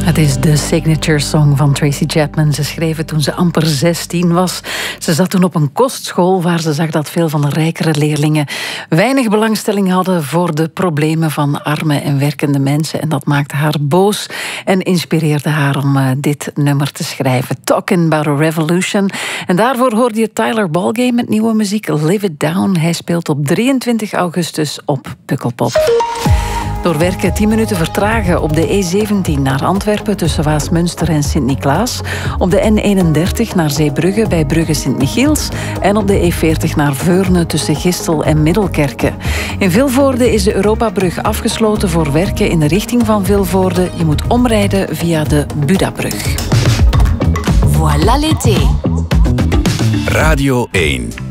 Het is de signature song van Tracy Chapman. Ze schreef het toen ze amper 16 was. Ze zat toen op een kostschool waar ze zag dat veel van de rijkere leerlingen weinig belangstelling hadden voor de problemen van arme en werkende mensen. En dat maakte haar boos en inspireerde haar om dit nummer te schrijven. Talking About a Revolution. En daarvoor hoorde je Tyler Ballgame met nieuwe muziek Live It Down. Hij speelt op 23 augustus op Pukkelpop. Door werken 10 minuten vertragen op de E17 naar Antwerpen tussen Waasmunster en Sint-Niklaas. Op de N31 naar Zeebrugge bij Brugge Sint-Michiels. En op de E40 naar Veurne tussen Gistel en Middelkerke. In Vilvoorde is de Europabrug afgesloten voor werken in de richting van Vilvoorde. Je moet omrijden via de Budabrug. Voilà l'été. Radio 1.